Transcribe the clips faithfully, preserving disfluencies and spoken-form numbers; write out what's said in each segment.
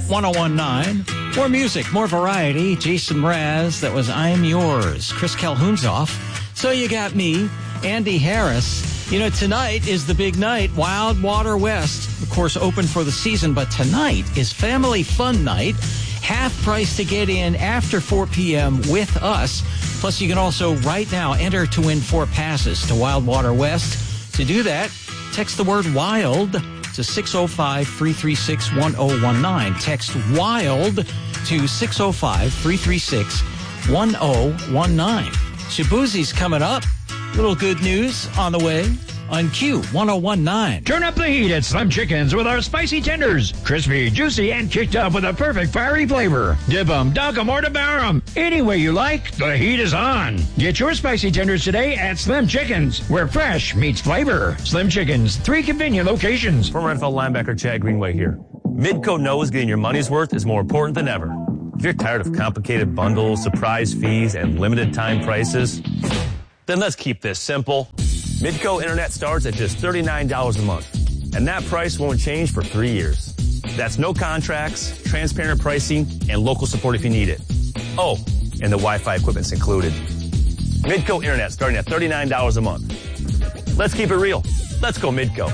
one oh one nine. More music, more variety. Jason Mraz, that was I'm Yours. Chris Calhoun's off. So you got me, Andy Harris. You know, tonight is the big night, Wild Water West. Of course, open for the season, but tonight is Family Fun Night. Half price to get in after four p.m. with us. Plus, you can also right now enter to win four passes to Wild Water West. To do that, text the word WILD to six oh five, three three six, one oh one nine. Text WILD to six oh five, three three six, one oh one nine. Shabuzi's coming up. Little good news on the way on Q one oh one nine. Turn up the heat at Slim Chickens with our spicy tenders. Crispy, juicy, and kicked up with a perfect fiery flavor. Dip 'em, dunk 'em, or devour 'em. Any way you like, the heat is on. Get your spicy tenders today at Slim Chickens, where fresh meets flavor. Slim Chickens, three convenient locations. Former N F L linebacker Chad Greenway here. Midco knows getting your money's worth is more important than ever. If you're tired of complicated bundles, surprise fees, and limited time prices, then let's keep this simple. Midco Internet starts at just thirty-nine dollars a month, and that price won't change for three years. That's no contracts, transparent pricing, and local support if you need it. Oh, and the Wi-Fi equipment's included. Midco Internet starting at thirty-nine dollars a month. Let's keep it real. Let's go Midco.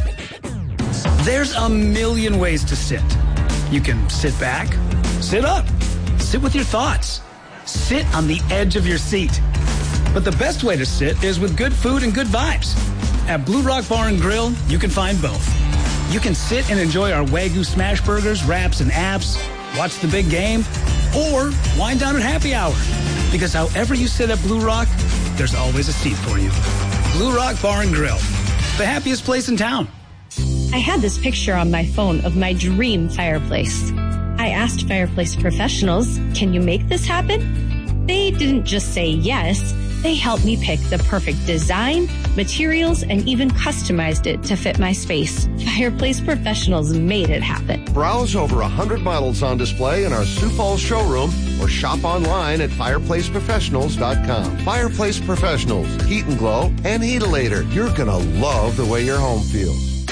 There's a million ways to sit. You can sit back, sit up, sit with your thoughts, sit on the edge of your seat. But the best way to sit is with good food and good vibes. At Blue Rock Bar and Grill, you can find both. You can sit and enjoy our Wagyu smash burgers, wraps, and apps, watch the big game, or wind down at happy hour. Because however you sit at Blue Rock, there's always a seat for you. Blue Rock Bar and Grill, the happiest place in town. I had this picture on my phone of my dream fireplace. I asked fireplace professionals, can you make this happen? They didn't just say yes. They helped me pick the perfect design, materials, and even customized it to fit my space. Fireplace professionals made it happen. Browse over one hundred models on display in our Sioux Falls showroom or shop online at fireplace professionals dot com. Fireplace Professionals, heat and glow and heatilator. You're going to love the way your home feels.